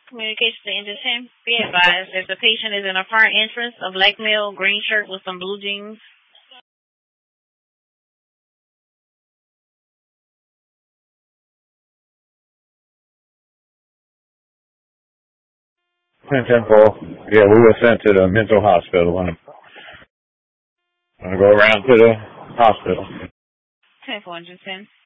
Communication to Engine 10. Be advised that the patient is in a front entrance, a black male, green shirt with some blue jeans. Temple. Yeah, we were sent to the mental hospital. I'm going to go around to the hospital. 10 4 Engine 10.